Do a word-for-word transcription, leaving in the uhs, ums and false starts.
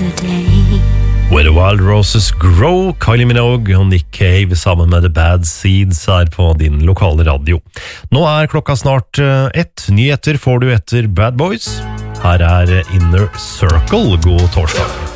yesterday. Where the Wild Roses Grow, Kylie Minogue og Nick Cave sammen med The Bad Seeds her på din lokale radio. Nå er klokka snart eh, ett. Nyheter får du etter Bad Boys. Her er Inner Circle. God torsdag.